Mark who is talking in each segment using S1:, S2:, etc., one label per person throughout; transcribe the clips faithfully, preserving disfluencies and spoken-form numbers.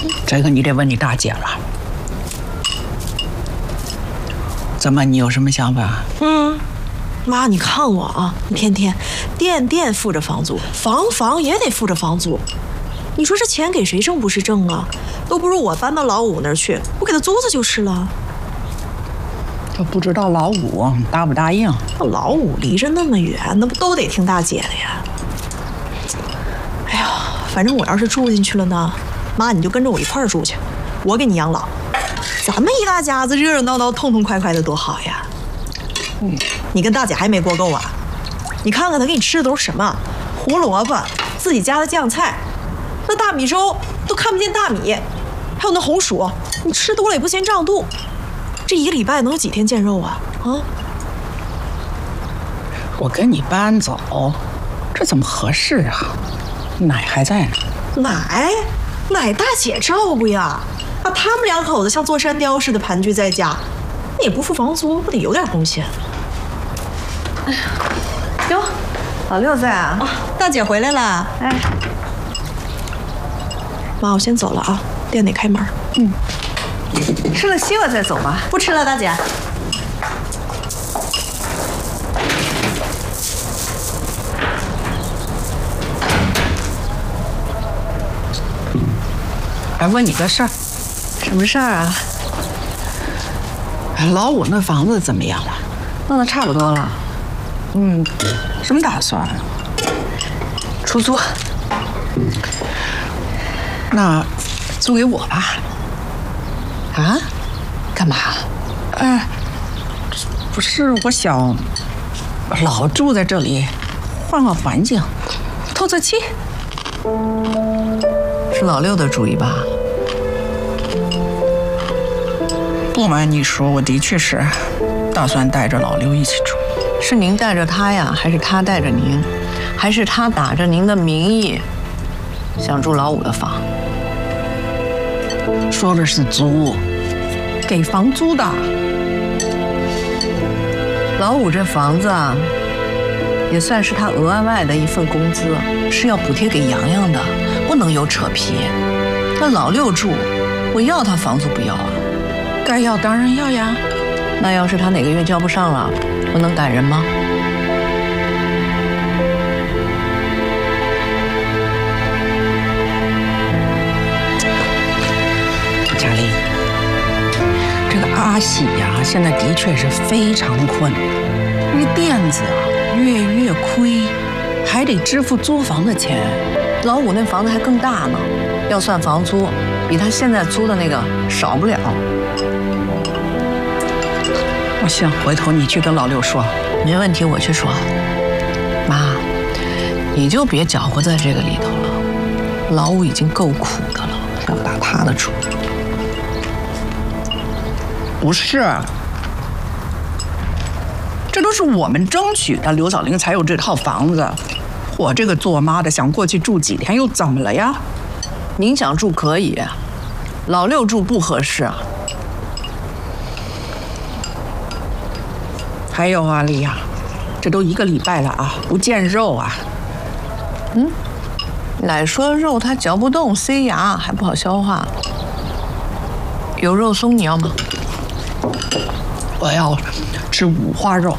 S1: 这个你得问你大姐了。怎么，你有什么想法？
S2: 嗯，妈，你看我啊，一天天店店付着房租，房房也得付着房租。你说这钱给谁挣不是挣啊？都不如我搬到老五那儿去，我给他租子就是了。
S1: 就不知道老五答不答应？
S2: 那老五离着那么远，那不都得听大姐的呀？哎呀，反正我要是住进去了呢，妈你就跟着我一块儿住去，我给你养老。咱们一大家子热热闹闹、痛痛快快的多好呀！嗯，你跟大姐还没过够啊？你看看她给你吃的都是什么？胡萝卜，自己家的酱菜，那大米粥都看不见大米，还有那红薯，你吃多了也不嫌胀肚。这一个礼拜能有几天见肉啊？啊！
S1: 我跟你搬走，这怎么合适啊？奶还在呢。
S2: 奶，奶大姐照顾呀。啊，他们两口子像座山雕似的盘踞在家，那也不付房租，不得有点贡献？哎呀，哟，老六在啊！啊，大姐回来了。哎，妈，我先走了啊，店得开门。嗯，
S3: 吃了西瓜再走吧。
S2: 不吃了，大姐。
S1: 来问你个事儿。
S3: 什么事儿啊？
S1: 老五那房子怎么样了？
S3: 弄得差不多了。
S1: 嗯，什么打算？
S3: 出租。
S1: 那租给我吧。
S3: 啊？干嘛？
S1: 哎，不是，我想老住在这里，换换环境，透透气。
S3: 是老六的主意吧？
S1: 不瞒你说，我的确是打算带着老六一起住。
S3: 是您带着他呀，还是他带着您？还是他打着您的名义想住老五的房？
S1: 说的是租，给房租的。
S3: 老五这房子啊，也算是他额外的一份工资，是要补贴给洋洋的，不能有扯皮。那老六住，我要他房租不要啊？
S1: 该要当然要呀。
S3: 那要是他哪个月交不上了，我能赶人吗？
S1: 佳丽，这个阿喜呀、啊，现在的确是非常困，这店子啊月月亏，还得支付租房的钱。
S3: 老五那房子还更大呢，要算房租，比他现在租的那个少不了。
S1: 我行，回头你去跟老六说。
S3: 没问题，我去说。妈，你就别搅和在这个里头了。老五已经够苦的了，要打他的主意。
S1: 不是，这都是我们争取的，刘小玲才有这套房子。我这个做妈的想过去住几天，又怎么了呀？
S3: 您想住可以，老六住不合适啊。
S1: 还有啊，丽亚，这都一个礼拜了啊，不见肉啊。
S3: 嗯，奶说肉它嚼不动，塞牙还不好消化。有肉松你要吗？
S1: 我要吃五花肉。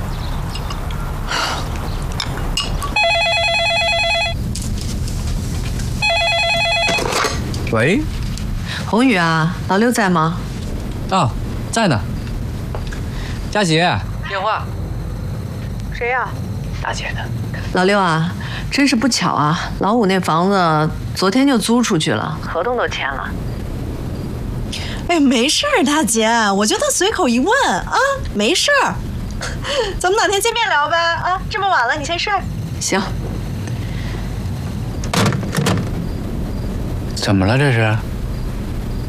S4: 喂，
S3: 宏宇啊，老六在吗？
S4: 啊，在呢。佳琪，
S3: 电话。
S2: 谁呀、啊？
S4: 大姐的。
S3: 老六啊，真是不巧啊，老五那房子昨天就租出去了，合同都签了。
S2: 哎，没事儿，大姐，我就随口一问啊，没事儿。咱们哪天见面聊呗？啊，这么晚了，你先睡。
S3: 行。
S4: 怎么了这是？